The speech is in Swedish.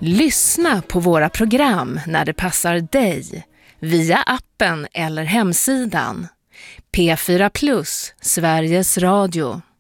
Lyssna på våra program när det passar dig via appen eller hemsidan. P4 Plus, Sveriges Radio.